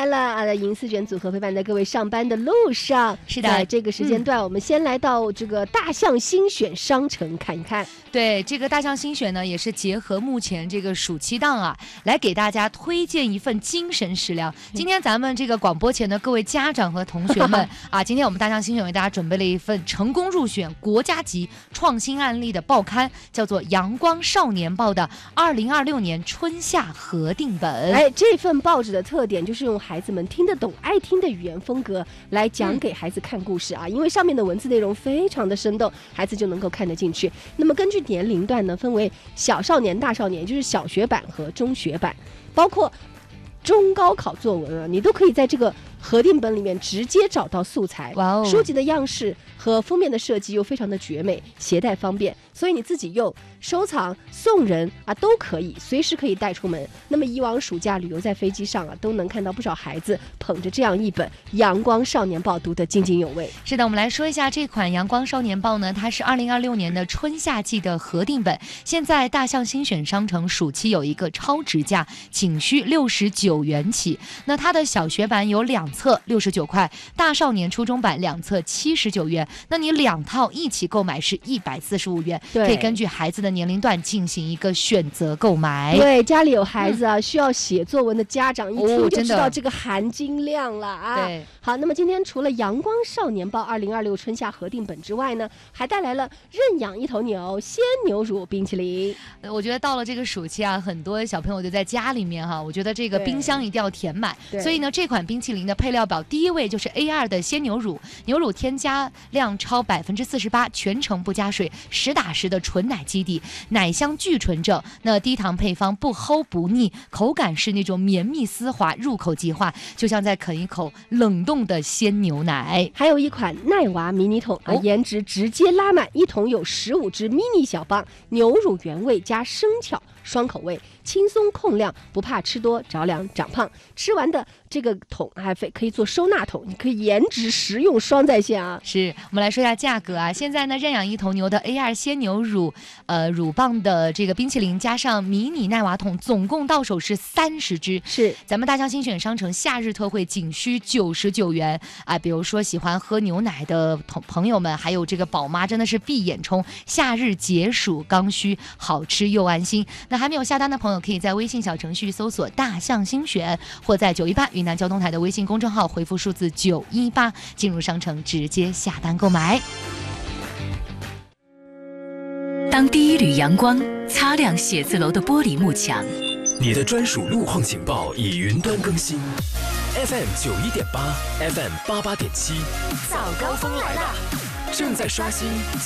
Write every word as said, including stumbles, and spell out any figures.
了啊！银丝卷组合陪伴在各位上班的路上。 是的， 在这个时间段、嗯，我们先来到这个大象新选商城看一看。 对，这个大象新选呢，也是结合目前这个暑期档啊，来给大家推荐一份精神食粮。今天咱们这个广播前的各位家长和同学们啊，今天我们大象新选为大家准备了一份成功入选国家级创新案例的报刊，叫做《阳光少年报》的二零二六年春夏合订本。 哎，这份报纸的特点就是用孩子们听得懂、爱听的语言风格来讲给孩子看故事啊，嗯、因为上面的文字内容非常的生动，孩子就能够看得进去。那么根据年龄段呢，分为小少年、大少年，就是小学版和中学版，包括中高考作文啊，你都可以在这个合订本里面直接找到素材。 哇哦！ 书籍的样式和封面的设计又非常的绝美，携带方便，所以你自己用、收藏、送人啊都可以，随时可以带出门。那么以往暑假旅游在飞机上啊，都能看到不少孩子捧着这样一本《阳光少年报》读得津津有味。 是的，我们来说一下这款《阳光少年报》呢，它是二零二六年的春夏季的合订本，现在大象新选商城暑期有一个超值价，仅需六十九元起。那它的小学版有两册六十九块，大少年初中版两册七十九元，那你两套一起购买是一百四十五元，可以根据孩子的年龄段进行一个选择购买。 对，家里有孩子啊、嗯、需要写作文的家长一听就知道哦、 这个含金量了啊。 对， 好，那么今天除了阳光少年报二零二六春夏合订本之外呢，还带来了认养一头牛鲜牛乳冰淇淋。 我觉得到了这个暑期啊，很多小朋友就在家里面哈，我觉得这个冰箱一定要填满，所以呢这款冰淇淋的配料表第一位就是 A 二 的鲜牛乳，牛乳添加量超百分之四十八，全程不加水，实打实的纯奶基底，奶香巨纯正，那低糖配方不齁不腻，口感是那种绵密丝滑，入口即化，就像在啃一口冷冻的鲜牛奶。 还有一款奈娃迷你桶啊， 哦、 颜值直接拉满，一桶有十五支迷你小棒，牛乳原味加生巧双口味，轻松控量，不怕吃多着凉长胖。吃完的这个桶还可以做收纳桶，你可以颜值实用双在线啊。 是，我们来说一下价格啊。现在呢，认养一头牛的 A 二 鲜牛乳，呃，乳棒的这个冰淇淋加上迷你奈娃桶，总共到手是三十支。 是， 咱们大象新选商城夏日特惠，仅需九十九元啊。比如说喜欢喝牛奶的朋朋友们，还有这个宝妈，真的是闭眼冲，夏日解暑刚需，好吃又安心。那还没有下单的朋友，可以在微信小程序搜索大象新选，或在九一八云南交通台的微信公众号回复数字九一八，进入商城直接下单购买。 当第一缕阳光擦亮写字楼的玻璃幕墙， 你的专属路况警报已云端更新 ，F M 九一点八 ，F M 八八点七， 早高峰来了， 正在刷新